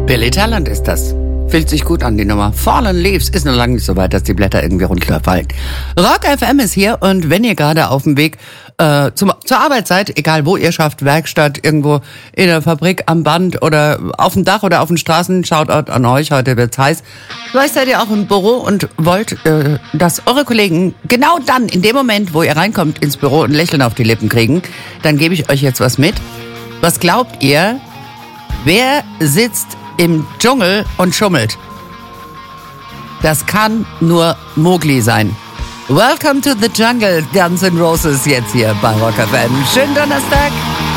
Billy Talent ist das. Fühlt sich gut an, die Nummer. Fallen Leaves ist noch lange nicht so weit, dass die Blätter irgendwie runterfallen. Rock FM ist hier und wenn ihr gerade auf dem Weg zur Arbeit seid, egal wo ihr schafft, Werkstatt, irgendwo in der Fabrik, am Band oder auf dem Dach oder auf den Straßen, Shoutout an euch, heute wird's heiß. Vielleicht seid ihr auch im Büro und wollt, dass eure Kollegen genau dann, in dem Moment, wo ihr reinkommt ins Büro, ein Lächeln auf die Lippen kriegen, dann gebe ich euch jetzt was mit. Was glaubt ihr, wer sitzt im Dschungel und schummelt? Das kann nur Mowgli sein. Welcome to the Jungle, Guns N' Roses jetzt hier bei Rock FM. Schönen Donnerstag.